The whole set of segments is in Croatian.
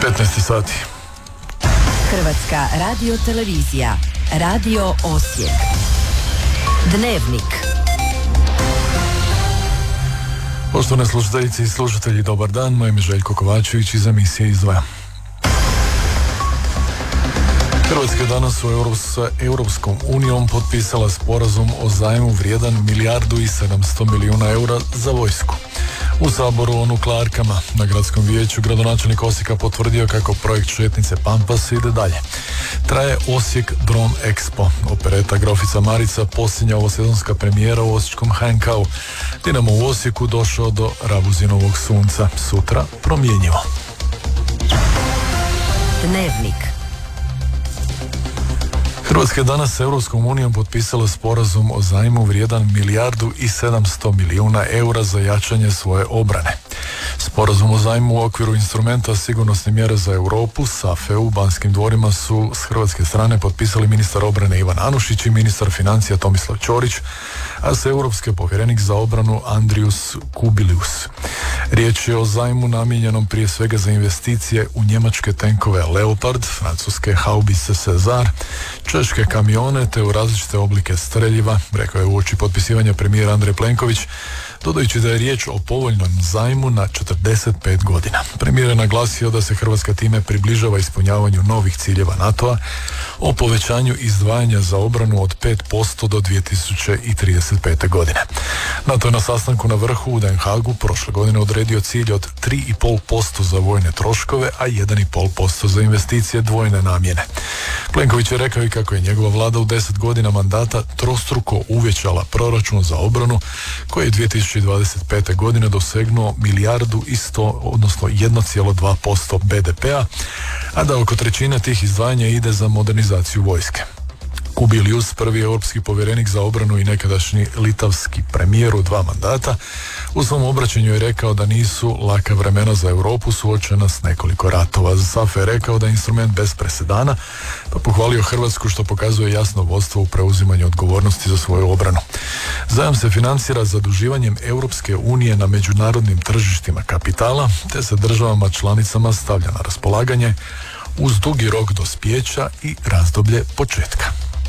15 sati. Hrvatska radiotelevizija, Radio Osijek. Dnevnik. Poštovane slušateljice i slušatelji, dobar dan. Moje ime je Željko Kovačević iz emisije Izdvaja. Hrvatska je danas sa Europskom unijom potpisala sporazum o zajmu vrijedan 1,7 milijardi eura za vojsku. U Saboru o nuklearkama na gradskom vijeću gradonačelnik Osijeka potvrdio kako projekt šetnice Pampas ide dalje. Traje Osijek Dron Expo. Opereta Grofica Marica posljednja ovosezonska premijera u osječkom HNK-u. Dinamo u Osijeku došao do Rabuzinovog sunca. Sutra promjenjivo. Dnevnik. Hrvatska je danas s Europskom unijom potpisala sporazum o zajmu vrijedan 1,7 milijardi eura za jačanje svoje obrane. Sporazum o zajmu u okviru instrumenta sigurnosne mjere za Europu, SAFE, u Banskim dvorima su s hrvatske strane potpisali ministar obrane Ivan Anušić i ministar financija Tomislav Ćorić, a s europski povjerenik za obranu Andrius Kubilius. Riječ je o zajmu namijenjenom prije svega za investicije u njemačke tenkove Leopard, francuske haubice Cezar, češke kamione te u različite oblike streljiva, rekao je uoči potpisivanja premijer Andrej Plenković, dodajući da je riječ o povoljnom zajmu na 45 godina. Premijer je naglasio da se Hrvatska time približava ispunjavanju novih ciljeva NATO-a o povećanju izdvajanja za obranu od 5% do 2035. godine. NATO je na sastanku na vrhu u Den Haagu prošle godine odredio cilj od 3,5% za vojne troškove, a 1,5% za investicije dvojne namjene. Plenković je rekao i kako je njegova vlada u 10 godina mandata trostruko uvećala proračun za obranu, koji je 2025. godine dosegnuo 1,100, odnosno 1,2% BDP-a, a da oko trećina tih izdvajanja ide za modernizaciju vojske. Kubilius, prvi europski povjerenik za obranu i nekadašnji litavski premijer u 2 mandata, u svom obraćanju je rekao da nisu laka vremena za Europu suočena s nekoliko ratova. Za SAFE je rekao da je instrument bez presedana, pa pohvalio Hrvatsku što pokazuje jasno vodstvo u preuzimanju odgovornosti za svoju obranu. Zajam se financira zaduživanjem Europske unije na međunarodnim tržištima kapitala, te se državama članicama stavlja na raspolaganje uz dugi rok dospijeća i razdoblje početka.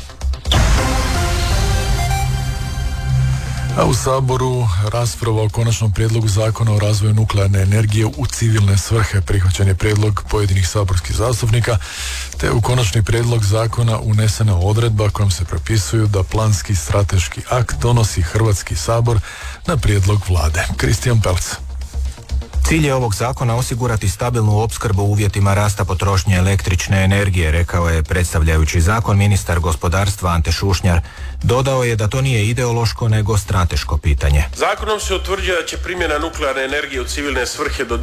A u Saboru rasprava o konačnom prijedlogu zakona o razvoju nuklearne energije u civilne svrhe. Prihvaćen je prijedlog pojedinih saborskih zastupnika, te u konačni prijedlog zakona unesena odredba kojom se propisuju da planski strateški akt donosi Hrvatski sabor na prijedlog vlade. Kristijan Pelc. Cilj je ovog zakona osigurati stabilnu opskrbu u uvjetima rasta potrošnje električne energije, rekao je predstavljajući zakon ministar gospodarstva Ante Šušnjar. Dodao je da to nije ideološko nego strateško pitanje. Zakonom se utvrđuje da će primjena nuklearne energije u civilne svrhe do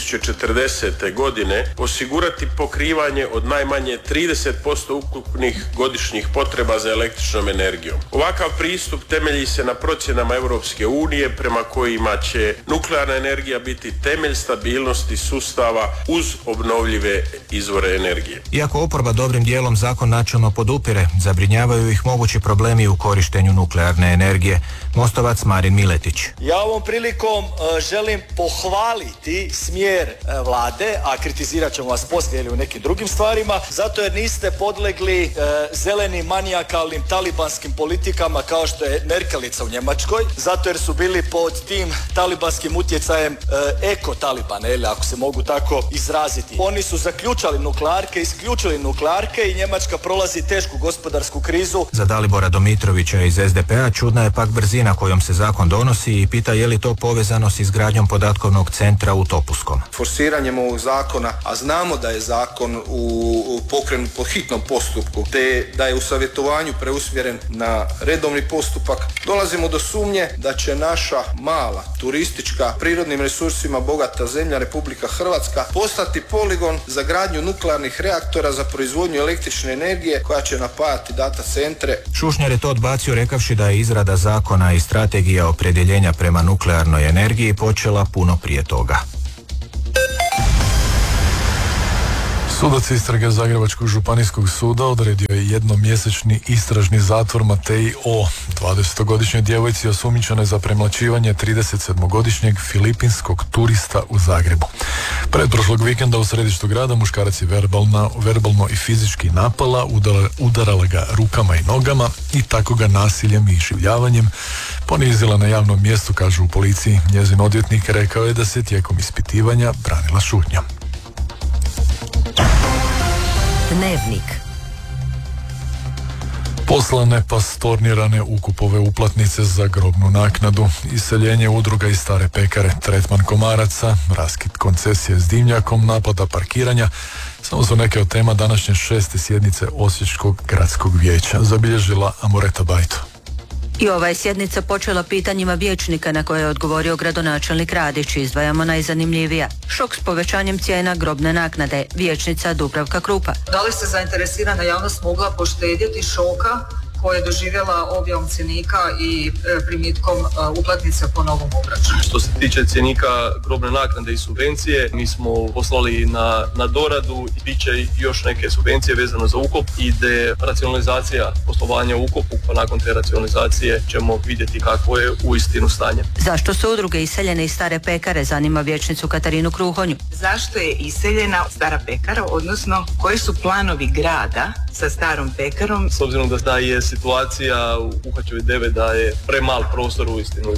2040. godine osigurati pokrivanje od najmanje 30% ukupnih godišnjih potreba za električnom energijom. Ovakav pristup temelji se na procjenama Europske unije prema kojima će nuklearna energija biti temelj stabilnosti sustava uz obnovljive izvore energije. Iako oporba dobrim dijelom zakon načelno podupire, zabrinjavaju ih mogući problemi u korištenju nuklearne energije. Mostovac Marin Miletić. Ja ovom prilikom želim pohvaliti smjer vlade, a kritizirat ćemo vas poslije ili u nekim drugim stvarima, zato jer niste podlegli zelenim manijakalnim talibanskim politikama kao što je Merkelica u Njemačkoj, zato jer su bili pod tim talibanskim utjecajem eko-talibana, ako se mogu tako izraziti. Oni su zaključali nuklearke, isključili nuklearke i Njemačka prolazi tešku gospodarsku krizu. Za Dalibora Domitrovića iz SDP-a čudna je pak brzina kojom se zakon donosi i pita je li to povezano s izgradnjom podatkovnog centra u Topuskom. Forsiranjem ovog zakona, a znamo da je zakon pokrenut po hitnom postupku, te da je u savjetovanju preusmjeren na redovni postupak, dolazimo do sumnje da će naša mala turistička, prirodnim resursima bogata zemlja Republika Hrvatska postati poligon za gradnju nuklearnih reaktora za proizvodnju električne energije koja će napajati data centre. Šušnjar je to odbacio rekavši da je izrada zakona i strategija opredjeljenja prema nuklearnoj energiji počela puno prije toga. Sudac istrage Zagrebačkog županijskog suda odredio je jednomjesečni istražni zatvor Mateji O, 20-godišnjoj djevojci osumnjičenoj za premlaćivanje 37-godišnjeg filipinskog turista u Zagrebu. Pretprošlog vikenda u središtu grada muškarac je verbalno i fizički napala, udarala ga rukama i nogama i tako ga nasiljem i iživljavanjem ponizila na javnom mjestu, kažu u policiji. Njezin odvjetnik rekao je da se tijekom ispitivanja branila šutnjom. Dnevnik. Poslane pa stornirane ukupove uplatnice za grobnu naknadu, iseljenje udruga iz Stare Pekare, tretman komaraca, raskid koncesije s dimnjakom, naplata parkiranja, samo su neke od tema današnje 6. sjednice Osječkog gradskog vijeća, zabilježila Amoreta Bajto. I ova je sjednica počela pitanjima vijećnika na koje je odgovorio gradonačelnik Radić. Izdvajamo najzanimljivija. Šok s povećanjem cijena grobne naknade, vijećnica Dubravka Krupa. Da li se zainteresirana javnost mogla poštedjeti šoka koje je doživjela objavom cjenika i primitkom uplatnice po novom obračunu? Što se tiče cjenika grobne naknade i subvencije, mi smo poslali na doradu i bit će još neke subvencije vezano za ukop. Ide racionalizacija poslovanja u ukopu, pa nakon te racionalizacije ćemo vidjeti kakvo je uistinu stanje. Zašto su udruge iseljene iz Stare Pekare, zanima vijećnicu Katarinu Kruhonju. Zašto je iseljena Stara Pekara, odnosno koji su planovi grada sa Starom Pekarom? S obzirom da je situacija u Uhaćevoj 9 da je premal prostor uistinu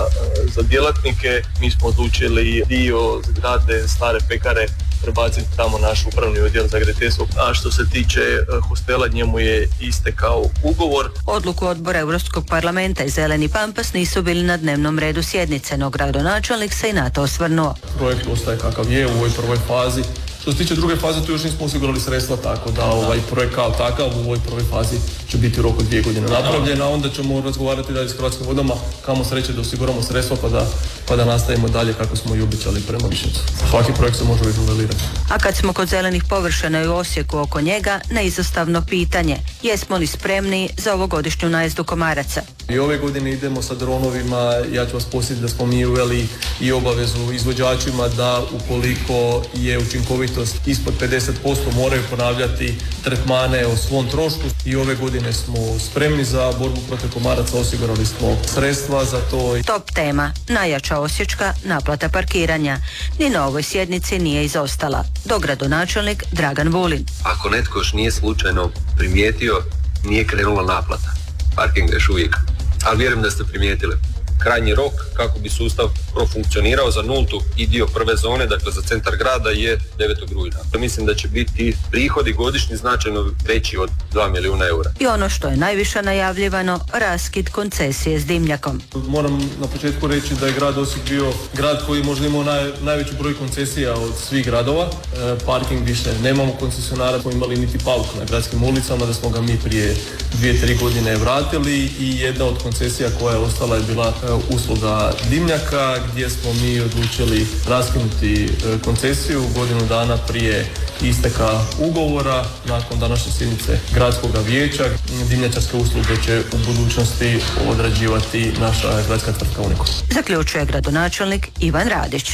za djelatnike, mi smo odlučili dio zgrade Stare Pekare prebaciti tamo naš upravni odjel za graditeljstvo. A što se tiče hostela, njemu je istekao ugovor. Odluku odbora Europskog parlamenta i Zeleni Pampas nisu bili na dnevnom redu sjednice, no gradonačelnik se i na to osvrnuo. Projekt ostaje kakav je u ovoj prvoj fazi. Što se tiče druge faze, tu još nismo osigurali sredstva, tako da ovaj projekt kao takav u ovoj prvoj fazi će biti u roku 2 godine napravljen, a onda ćemo razgovarati dalje s Hrvatskim vodama, kamo sreće da osiguramo sredstva pa da nastavimo dalje kako smo i obećali prema Višnjicu. Svaki projekt se može iznovelirati. A kad smo kod zelenih površina i u Osijeku oko njega, neizostavno pitanje, jesmo li spremni za ovogodišnju najezdu komaraca? I ove godine idemo sa dronovima, ja ću vas posjetiti da smo mi uveli i obavezu izvođačima da ukoliko je učinkovitost ispod 50% moraju ponavljati tretmane o svom trošku i ove godine smo spremni za borbu protiv komaraca, osigurali smo sredstva za to. Top tema, najjača osječka, naplata parkiranja. Ni na ovoj sjednici nije izostala. Dogradonačelnik Dragan Vulin. Ako netko još nije slučajno primijetio, nije krenula naplata. Parking još uvijek. Ali vjerujem da ste primijetili. Krajnji rok kako bi sustav profunkcionirao za nultu i dio prve zone, dakle za centar grada, je 9. rujna. Mislim da će biti prihodi godišnji značajno veći od 2 milijuna eura. I ono što je najviše najavljivano, raskid koncesije s dimnjakom. Moram na početku reći da je grad Osijek bio grad koji možda imao najveći broj koncesija od svih gradova. Parking više nemamo koncesionara, smo imali niti pauk na gradskim ulicama, da smo ga mi prije 2-3 godine vratili i jedna od koncesija koja je ostala je bila usluga dimnjaka, gdje smo mi odlučili raskinuti koncesiju godinu dana prije isteka ugovora. Nakon današnje sjednice gradskog vijeća dimnjačarske usluge će u budućnosti odrađivati naša gradska tvrtka Unico. Zaključuje gradonačelnik Ivan Radić.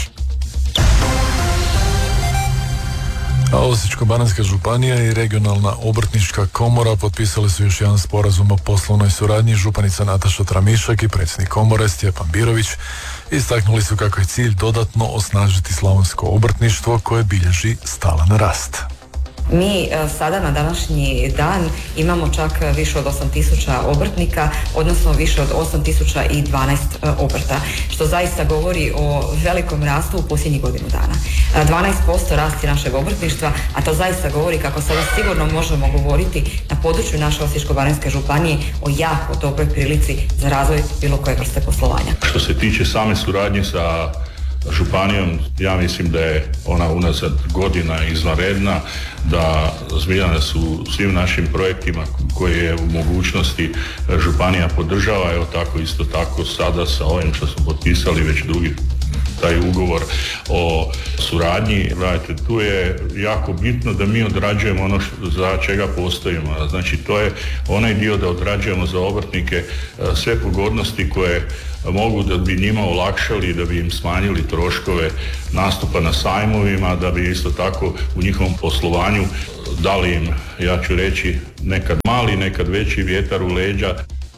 A Osječko-baranjska županija i regionalna obrtnička komora potpisali su još jedan sporazum o poslovnoj suradnji. Županica Nataša Tramišak i predsjednik komore Stjepan Birović istaknuli su kako je cilj dodatno osnažiti slavonsko obrtništvo koje bilježi stalan rast. Mi sada na današnji dan imamo čak više od 8.000 obrtnika, odnosno više od 8.012 obrta, što zaista govori o velikom rastu u posljednjih godinu dana. 12% rasti našeg obrtništva, a to zaista govori kako sada sigurno možemo govoriti na području naše Osječko-baranjske županije o jako dobroj prilici za razvoj bilo koje vrste poslovanja. Što se tiče same suradnje sa županijom, ja mislim da je ona unazad godina izvanredna, da zbiljana su svim našim projektima koje je u mogućnosti županija podržava, evo tako isto tako sada sa ovim što smo potpisali već drugi taj ugovor o suradnji. Gledajte, tu je jako bitno da mi odrađujemo ono za čega postojimo. Znači, to je onaj dio da odrađujemo za obrtnike sve pogodnosti koje mogu da bi njima olakšali, da bi im smanjili troškove nastupa na sajmovima, da bi isto tako u njihovom poslovanju dali im, ja ću reći, nekad mali, nekad veći vjetar u leđa.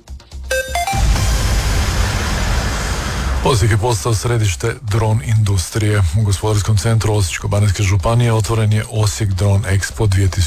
Osijek je postao središte dron industrije. U gospodarskom centru Osječko-baranjske županije otvoren je Osijek Drone Expo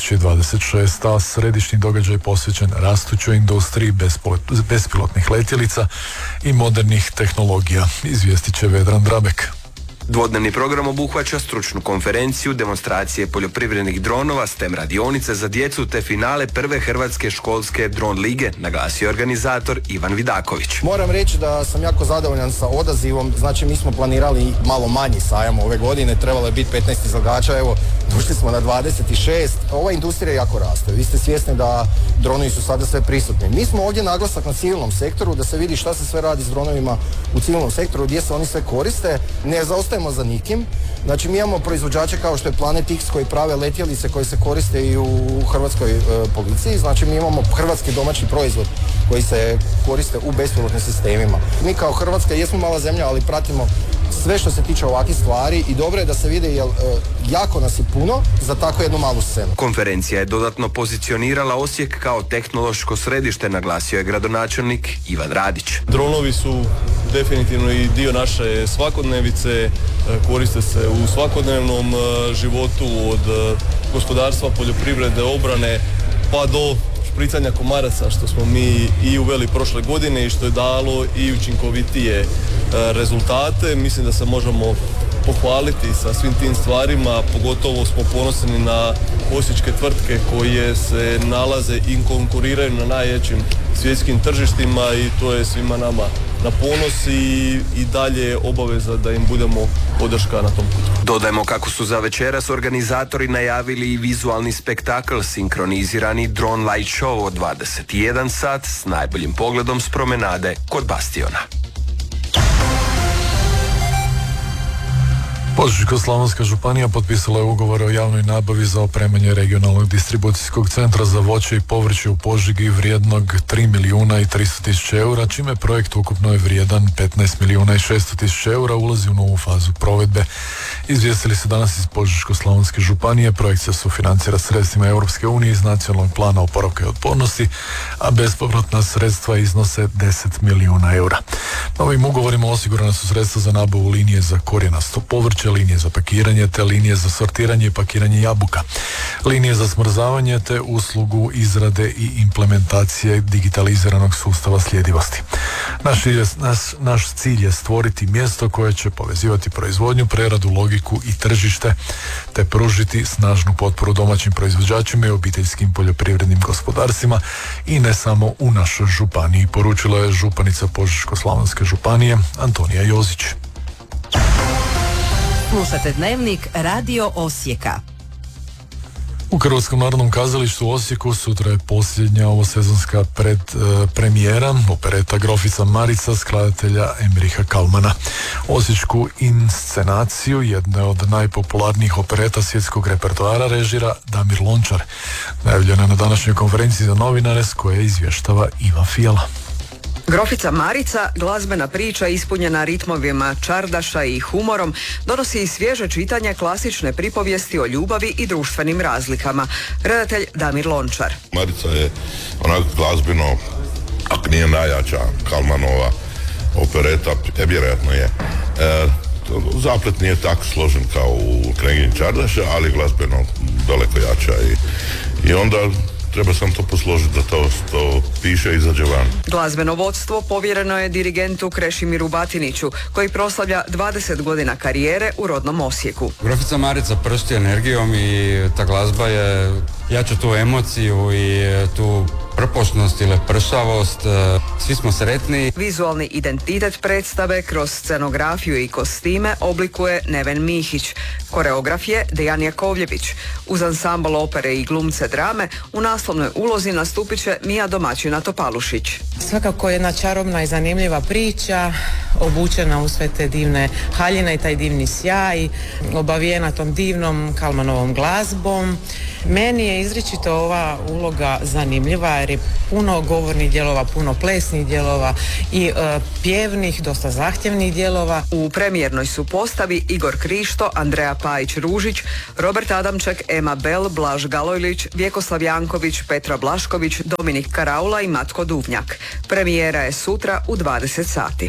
2026, a središnji događaj posvećen rastućoj industriji bespilotnih letjelica i modernih tehnologija, izvijestit će Vedran Drabek. Dvodnevni program obuhvaća stručnu konferenciju, demonstracije poljoprivrednih dronova, STEM radionice za djecu te finale prve hrvatske školske dron lige, naglasio organizator Ivan Vidaković. Moram reći da sam jako zadovoljan sa odazivom, znači mi smo planirali malo manji sajam ove godine, trebalo je biti 15 izlagača, evo došli smo na 26. Ova industrija jako raste, vi ste svjesni da dronovi su sada sve prisutni. Mi smo ovdje naglasak na civilnom sektoru, da se vidi šta se sve radi s dronovima u civilnom sektoru, gdje se oni sve koriste, ne zaostajemo za nikim. Znači mi imamo proizvođače kao što je Planet X koji prave letjelice koje se koriste i u hrvatskoj policiji, znači mi imamo hrvatski domaći proizvod koji se koriste u bespilotnim sistemima. Mi kao Hrvatska jesmo mala zemlja, ali pratimo sve što se tiče ovakvih stvari i dobro je da se vide jer jako nas je puno za tako jednu malu scenu. Konferencija je dodatno pozicionirala Osijek kao tehnološko središte, naglasio je gradonačelnik Ivan Radić. Dronovi su definitivno i dio naše svakodnevice, koriste se u svakodnevnom životu od gospodarstva, poljoprivrede, obrane pa do špricanja komaraca što smo mi i uveli prošle godine i što je dalo i učinkovitije rezultate. Mislim da se možemo pohvaliti sa svim tim stvarima, pogotovo smo ponosni na osječke tvrtke koje se nalaze i konkuriraju na najvećim svjetskim tržištima i to je svima nama na ponos i dalje obaveza da im budemo podrška na tom putu. Dodajmo kako su za večeras organizatori najavili i vizualni spektakl, sinkronizirani Drone Light Show od 21 sat s najboljim pogledom s promenade kod Bastiona. Požeško-slavonska županija potpisala je ugovore o javnoj nabavi za opremanje regionalnog distribucijskog centra za voće i povrće u Požegi vrijednog 3 milijuna i 300 tisuća eura, čime projekt ukupno je vrijedan 15 milijuna i 600 tisuća eura, ulazi u novu fazu provedbe. Izvijestili su danas iz Požeško-slavonske županije, projekt se sufinancira sredstvima Europske unije iz Nacionalnog plana oporavka i otpornosti, a bespovratna sredstva iznose 10 milijuna eura. Novim ugovorima osigurana su sredstva za nabavu linije za korijenasto povrće, linije za pakiranje te linije za sortiranje i pakiranje jabuka, linije za smrzavanje te uslugu izrade i implementacije digitaliziranog sustava sljedivosti. Naš cilj je stvoriti mjesto koje će povezivati proizvodnju, preradu, logiku i tržište te pružiti snažnu potporu domaćim proizvođačima i obiteljskim poljoprivrednim gospodarstvima i ne samo u našoj županiji, poručila je županica Požeško-slavonske županije Antonija Jozić. Slušate Dnevnik Radio Osijeka. U Hrvatskom narodnom kazalištu u Osijeku sutra je posljednja ovosezonska premijera opereta Grofica Marica skladatelja Emriha Kalmana. Osječku inscenaciju jedne od najpopularnijih opereta svjetskog repertoara režira Damir Lončar. Najavljena je na današnjoj konferenciji za novinare s koje izvještava Iva Fijala. Grofica Marica, glazbena priča ispunjena ritmovima čardaša i humorom, donosi i svježe čitanje klasične pripovijesti o ljubavi i društvenim razlikama. Redatelj Damir Lončar. Marica je onak glazbeno, ako nije najjača Kalmanova opereta, vjerojatno je. Zaplet nije tako složen kao u Knjeginji čardaša, ali glazbeno daleko jača i onda treba sam to posložiti da to piše i izađe van. Glazbeno vodstvo povjereno je dirigentu Krešimiru Batiniću, koji proslavlja 20 godina karijere u rodnom Osijeku. Grofica Marica pršti energijom i ta glazba je jača tu emociju i tu prpošnost ili pršavost. Svi smo sretni. Vizualni identitet predstave kroz scenografiju i kostime oblikuje Neven Mihić. Koreograf je Dejan Jakovljević. Uz ansambl opere i glumce drame u naslovnoj ulozi nastupit će Mija Domaćin Snježana Topalušić. Svakako jedna čarobna i zanimljiva priča, obučena u sve te divne haljine i taj divni sjaj, obavijena tom divnom Kalmanovom glazbom. Meni je izričito ova uloga zanimljiva jer je puno govornih dijelova, puno plesnih dijelova i pjevnih, dosta zahtjevnih dijelova. U premijernoj su postavi Igor Krišto, Andreja Pajić-Ružić, Robert Adamček, Ema Bel, Blaž Galojlić, Vjekoslav Janković, Petra Blašković, Dominik Karaula i Matko Duvnjak. Premijera je sutra u 20 sati.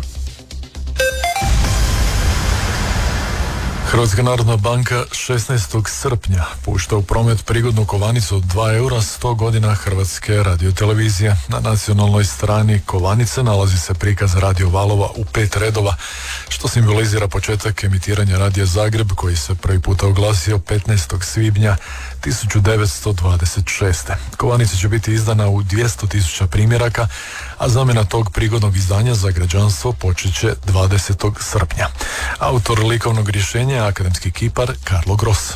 Hrvatska narodna banka 16. srpnja pušta u promet prigodnu kovanicu od 2 eura 100 godina Hrvatske radiotelevizije. Na nacionalnoj strani kovanice nalazi se prikaz radio valova u 5 redova, što simbolizira početak emitiranja Radija Zagreb, koji se prvi puta oglasio 15. svibnja 1926. Kovanica će biti izdana u 200.000 primjeraka, a zamjena tog prigodnog izdanja za građanstvo počet će 20. srpnja. Autor likovnog rješenja je akademski kipar Karlo Gross.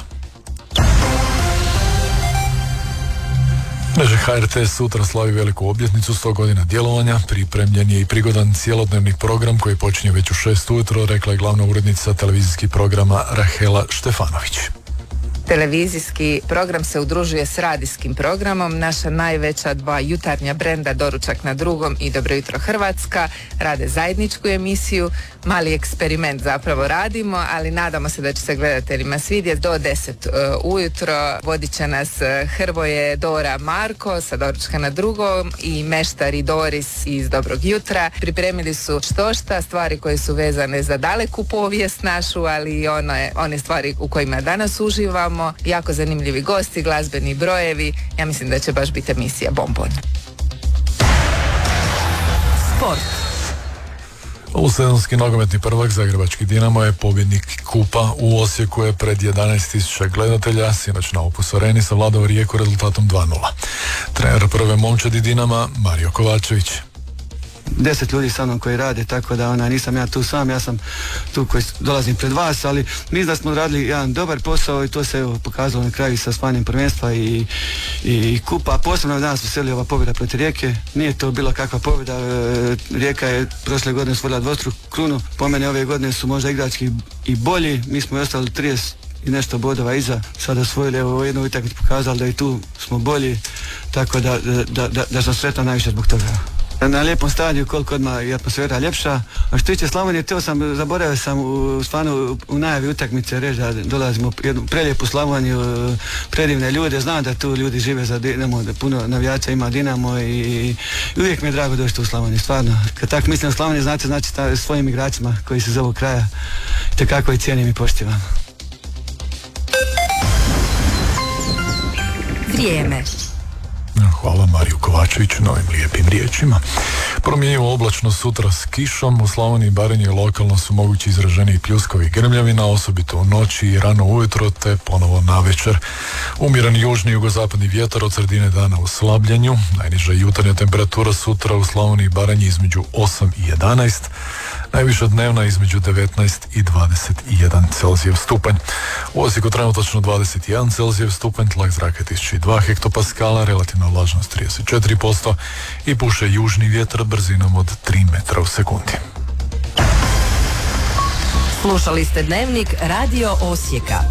Mreža HRT sutra slavi veliku obljetnicu 100 godina djelovanja. Pripremljen je i prigodan cjelodnevni program koji počinje već u 6 ujutro, rekla je glavna urednica televizijskih programa Rahela Štefanović. Televizijski program se udružuje s radijskim programom. Naša najveća 2 jutarnja brenda Doručak na drugom i Dobro jutro Hrvatska rade zajedničku emisiju. Mali eksperiment zapravo radimo, ali nadamo se da će se gledateljima svidjeti. Do 10 ujutro vodit će nas Hrvoje, Dora, Marko sa Doručka na drugom i Meštari Doris iz Dobrog jutra. Pripremili su štošta, stvari koje su vezane za daleku povijest našu, ali i one stvari u kojima danas uživamo. Jako zanimljivi gosti, glazbeni brojevi. Ja mislim da će baš biti emisija bombon. Sport. Ovosezonski nogometni prvak Zagrebački Dinamo je pobjednik kupa. U Osijeku je pred 11.000 gledatelja sinoć na Opus Areni savladao Rijeku rezultatom 2:0. Trener prve momčadi Dinama Mario Kovačević. 10 ljudi sa mnom koji rade, tako da nisam ja tu sam, ja sam tu koji dolazim pred vas, ali mislim da smo radili jedan dobar posao i to se pokazalo na kraju sa osvajanjem prvenstva i kupa. Posebno danas veseli ova pobjeda protiv Rijeke. Nije to bila kakva pobjeda. Rijeka je prošle godine osvojila dvostruku krunu. Po mene ove godine su možda igrački i bolji. Mi smo ostali 30 i nešto bodova iza. Sada osvojili evo jednu utakmicu, pokazali da i tu smo bolji, tako da sam sretan najviše zbog toga. Na lijepom stadiju koliko odmah je atmosfera ljepša. A što tiče Slavonije, zaboravio sam u najavi utakmice reći da dolazimo u jednu prelijepu Slavoniju, predivne ljude. Znam da tu ljudi žive za Dinamo, da puno navijača ima Dinamo i uvijek mi je drago doći u Slavoniju, stvarno. Kad tako mislim na Slavoniju, znači svojim igračima koji su iz ovog kraja, te kako i cijenim i poštivam. Vrijeme. Hvala Mariju Kovačeviću na ovim lijepim riječima. Promjenjivo oblačno sutra s kišom. U Slavoniji i Baranji lokalno su mogući izraženiji pljuskovi i grmljavina, osobito u noći i rano ujutro te ponovo navečer. Umjeran južni i jugozapadni vjetar od sredine dana u slabljenju. Najniža jutarnja temperatura sutra u Slavoniji i Baranji između 8 i 11. Najviša dnevna između 19 i 21 Celzijev stupanj. U Osijeku trenutačno 21 Celzijev stupanj, tlak zraka 1002 hektopaskala, relativna vlažnost 34% i puše južni vjetar brzinom od 3 metra u sekundi. Slušali ste Dnevnik Radio Osijeka.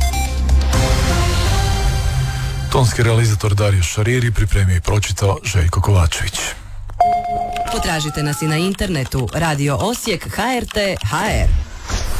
Tonski realizator Dario Šariri pripremio i pročitao Željko Kovačević. Potražite nas i na internetu Radio Osijek HRT.hr.